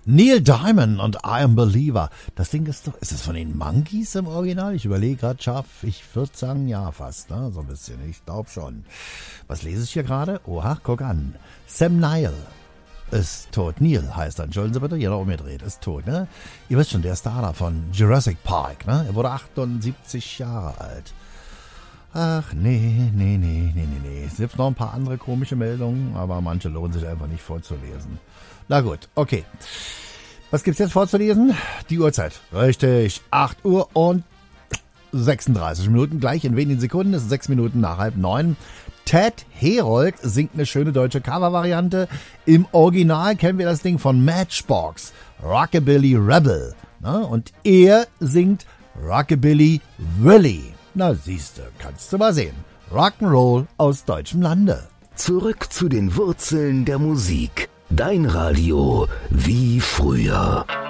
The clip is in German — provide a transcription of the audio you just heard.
Neil Diamond und I Am Believer. Das Ding ist doch, ist es von den Monkees im Original? Ich überlege gerade scharf, ich würde sagen ja fast, ne? So ein bisschen, ich glaube schon. Was lese ich hier gerade? Oha, guck an. Sam Neill ist tot. Neil heißt er, entschuldigen Sie bitte, jeder umgedreht, ist tot, ne? Ihr wisst schon, der Star da von Jurassic Park, ne? Er wurde 78 Jahre alt. Ach, nee. Es gibt noch ein paar andere komische Meldungen, aber manche lohnen sich einfach nicht vorzulesen. Na gut, okay. Was gibt's jetzt vorzulesen? Die Uhrzeit. Richtig, 8 Uhr und 36 Minuten. Gleich in wenigen Sekunden ist es 6 Minuten nach 8:30. Ted Herold singt eine schöne deutsche Covervariante. Im Original kennen wir das Ding von Matchbox, Rockabilly Rebel. Und er singt Rockabilly Willie. Na siehste, kannst du mal sehen. Rock'n'Roll aus deutschem Lande. Zurück zu den Wurzeln der Musik. Dein Radio wie früher.